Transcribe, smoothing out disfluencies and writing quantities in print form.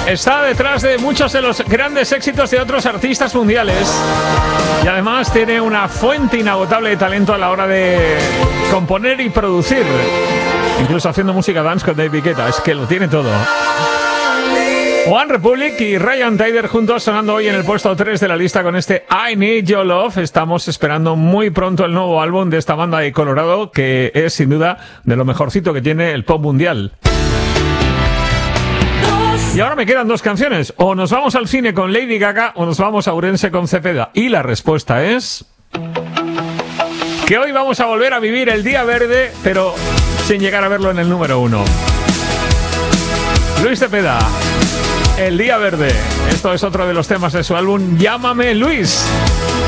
está detrás de muchos de los grandes éxitos de otros artistas mundiales y además tiene una fuente inagotable de talento a la hora de componer y producir, incluso haciendo música dance con David Guetta. Es que lo tiene todo. One Republic y Ryan Tedder juntos sonando hoy en el puesto 3 de la lista con este I Need Your Love. Estamos esperando muy pronto el nuevo álbum de esta banda de Colorado, que es sin duda de lo mejorcito que tiene el pop mundial. Y ahora me quedan dos canciones. O nos vamos al cine con Lady Gaga o nos vamos a Ourense con Cepeda. Y la respuesta es que hoy vamos a volver a vivir el Día Verde, pero sin llegar a verlo en el número 1. Luis Cepeda, El Día Verde. Esto es otro de los temas de su álbum Llámame Luis.